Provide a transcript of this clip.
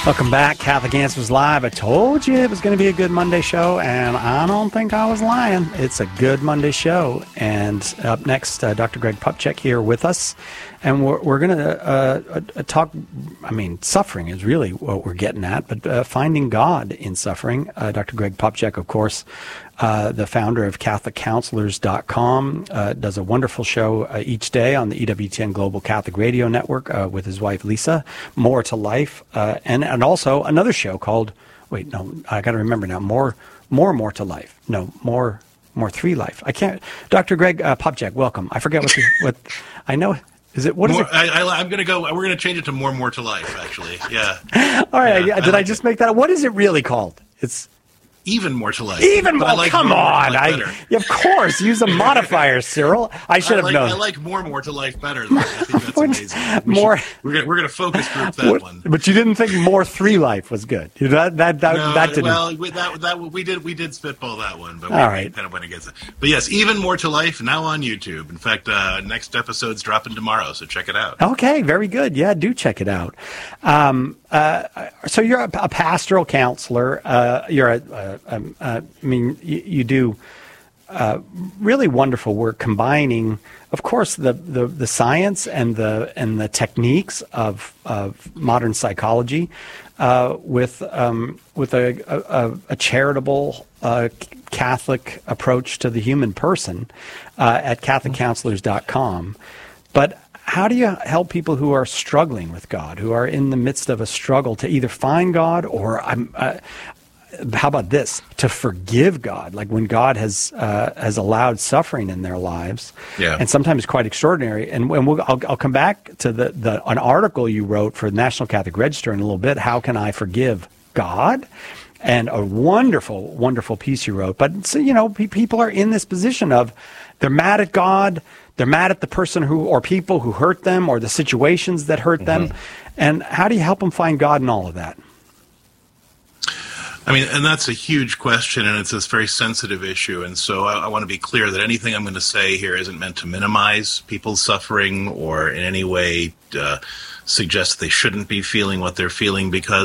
Welcome back, Catholic Answers Live. I told you it was going to be a good Monday show, and I don't think I was lying. It's a good Monday show. And up next, Dr. Greg Popcak here with us. And we're going to talk, suffering is really what we're getting at, but finding God in suffering. Dr. Greg Popcak, of course, the founder of CatholicCounselors.com, does a wonderful show each day on the EWTN Global Catholic Radio Network with his wife, Lisa, More to Life, and also another show called, I got to remember now, More to Life. No, More 3 Life. I can't. Dr. Greg Popcak, welcome. I forget what I know. Is it, what is it? I'm going to go, we're going to change it to More to Life, actually. Yeah. All right. Yeah, did I just make that up? What is it really called? It's Even More to Life. Even more? Like come on. Of course. Use a modifier, Cyril. I should have known. I like More to Life better. I think that's amazing. We're going to focus group that one. But you didn't think More 3 Life was good. That didn't. Well, we did spitball that one, but all right. Kind of went against it. But yes, Even More to Life now on YouTube. In fact, next episode's dropping tomorrow, so check it out. Okay, very good. Yeah, do check it out. So you're a pastoral counselor. You do really wonderful work combining, of course, the science and the techniques of modern psychology with a charitable Catholic approach to the human person at CatholicCounselors.com. But how do you help people who are struggling with God, who are in the midst of a struggle to either find God or how about this? To forgive God, like when God has allowed suffering in their lives, and sometimes quite extraordinary. And I'll come back to an article you wrote for the National Catholic Register in a little bit. How can I forgive God? And a wonderful, wonderful piece you wrote. But so, people are in this position of they're mad at God, they're mad at the person or people who hurt them, or the situations that hurt them. And how do you help them find God in all of that? And that's a huge question, and it's this very sensitive issue. And so I want to be clear that anything I'm going to say here isn't meant to minimize people's suffering or in any way suggest they shouldn't be feeling what they're feeling, because